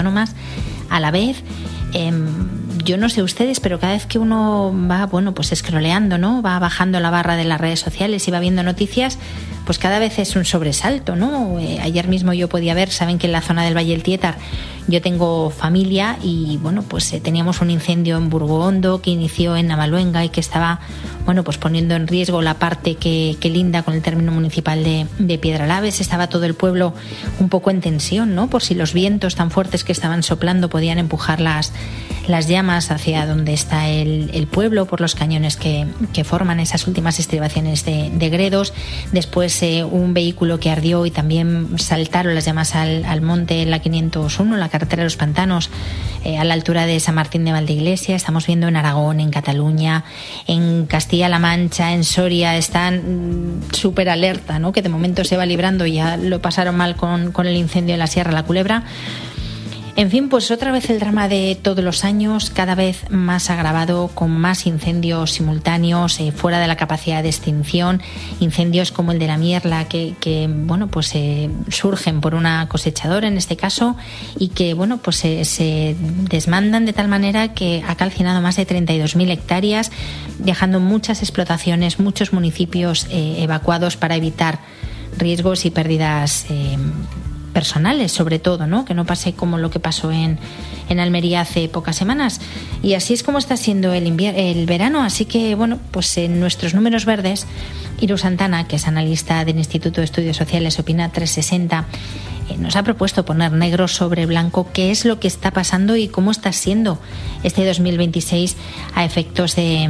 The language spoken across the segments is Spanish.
autónomas a la vez. Yo no sé ustedes, pero cada vez que uno va, pues scrolleando, ¿no? Va bajando la barra de las redes sociales y va viendo noticias, pues cada vez es un sobresalto, ¿no? Ayer mismo yo podía ver, saben que en la zona del Valle del Tiétar yo tengo familia y, teníamos un incendio en Burgohondo que inició en Navaluenga y que estaba, pues poniendo en riesgo la parte que linda con el término municipal de Piedralaves. Estaba todo el pueblo un poco en tensión, ¿no? Por si los vientos tan fuertes que estaban soplando podían empujar las llamas hacia donde está el pueblo por los cañones que forman esas últimas estribaciones de Gredos. Después un vehículo que ardió y también saltaron las llamas al monte en la 501, la carretera de los Pantanos, a la altura de San Martín de Valdeiglesia. Estamos viendo en Aragón, en Cataluña, en Castilla-La Mancha, en Soria, están súper alerta, ¿no? Que de momento se va librando, ya lo pasaron mal con el incendio en la Sierra La Culebra. En fin, pues otra vez el drama de todos los años, cada vez más agravado, con más incendios simultáneos, fuera de la capacidad de extinción, incendios como el de la Mierla que surgen por una cosechadora en este caso y que se desmandan de tal manera que ha calcinado más de 32.000 hectáreas, dejando muchas explotaciones, muchos municipios evacuados para evitar riesgos y pérdidas personales, sobre todo, ¿no? Que no pase como lo que pasó en Almería hace pocas semanas. Y así es como está siendo el verano. Así que, en nuestros números verdes, Iru Santana, que es analista del Instituto de Estudios Sociales Opina 360, nos ha propuesto poner negro sobre blanco qué es lo que está pasando y cómo está siendo este 2026 a efectos de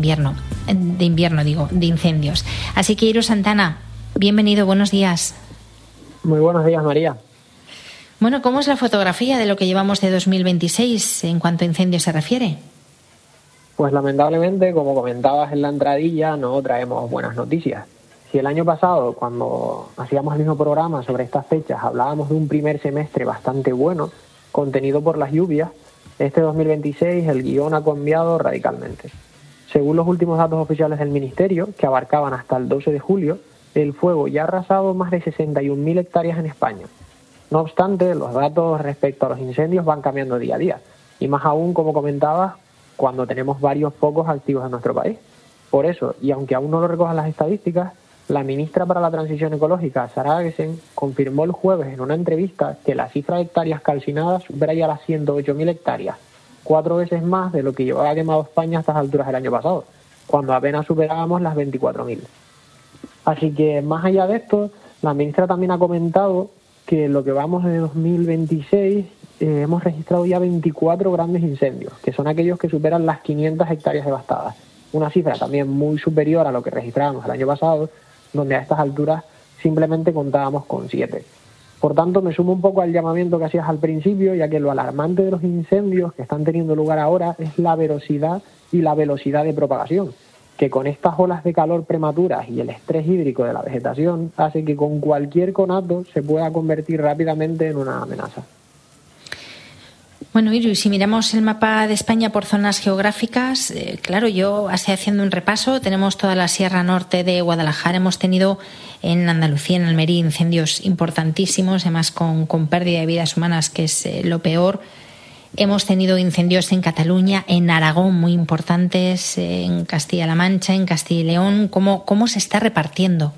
incendios. Así que, Iru Santana, bienvenido, buenos días. Muy buenos días, María. ¿Cómo es la fotografía de lo que llevamos de 2026 en cuanto a incendios se refiere? Pues lamentablemente, como comentabas en la entradilla, no traemos buenas noticias. Si el año pasado, cuando hacíamos el mismo programa sobre estas fechas, hablábamos de un primer semestre bastante bueno, contenido por las lluvias, este 2026 el guión ha cambiado radicalmente. Según los últimos datos oficiales del Ministerio, que abarcaban hasta el 12 de julio, el fuego ya ha arrasado más de 61.000 hectáreas en España. No obstante, los datos respecto a los incendios van cambiando día a día, y más aún, como comentabas, cuando tenemos varios focos activos en nuestro país. Por eso, y aunque aún no lo recojan las estadísticas, la ministra para la Transición Ecológica, Sara Agesen, confirmó el jueves en una entrevista que la cifra de hectáreas calcinadas supera ya las 108.000 hectáreas, 4 veces más de lo que llevaba quemado España a estas alturas del año pasado, cuando apenas superábamos las 24.000. Así que, más allá de esto, la ministra también ha comentado que lo que vamos de 2026 hemos registrado ya 24 grandes incendios, que son aquellos que superan las 500 hectáreas devastadas. Una cifra también muy superior a lo que registrábamos el año pasado, donde a estas alturas simplemente contábamos con 7. Por tanto, me sumo un poco al llamamiento que hacías al principio, ya que lo alarmante de los incendios que están teniendo lugar ahora es la velocidad y la velocidad de propagación, que con estas olas de calor prematuras y el estrés hídrico de la vegetación hace que con cualquier conato se pueda convertir rápidamente en una amenaza. Iru, si miramos el mapa de España por zonas geográficas, claro, yo así haciendo un repaso, tenemos toda la Sierra Norte de Guadalajara, hemos tenido en Andalucía, en Almería, incendios importantísimos, además con pérdida de vidas humanas, que es lo peor. Hemos tenido incendios en Cataluña, en Aragón, muy importantes, en Castilla-La Mancha, en Castilla y León. ¿Cómo se está repartiendo?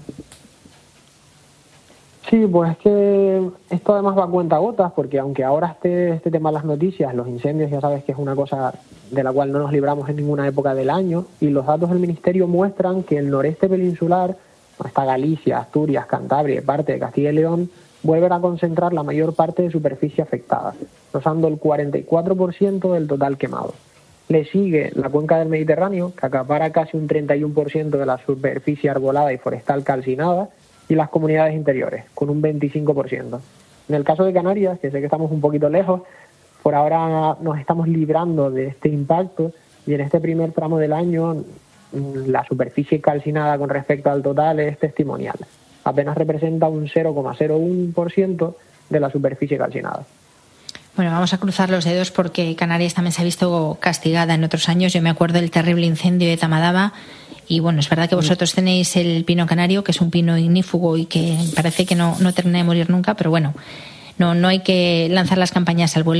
Sí, pues es que esto además va a cuentagotas, porque aunque ahora esté este tema de las noticias, los incendios ya sabes que es una cosa de la cual no nos libramos en ninguna época del año, y los datos del Ministerio muestran que el noreste peninsular, hasta Galicia, Asturias, Cantabria y parte de Castilla y León, vuelven a concentrar la mayor parte de superficie afectada, rozando el 44% del total quemado. Le sigue la cuenca del Mediterráneo, que acapara casi un 31% de la superficie arbolada y forestal calcinada, y las comunidades interiores, con un 25%. En el caso de Canarias, que sé que estamos un poquito lejos, por ahora nos estamos librando de este impacto, y en este primer tramo del año la superficie calcinada con respecto al total es testimonial. Apenas representa un 0,01% de la superficie calcinada. Bueno, vamos a cruzar los dedos porque Canarias también se ha visto castigada en otros años. Yo me acuerdo del terrible incendio de Tamadaba y es verdad que vosotros tenéis el pino canario, que es un pino ignífugo y que parece que no termina de morir nunca, pero no hay que lanzar las campañas al vuelo.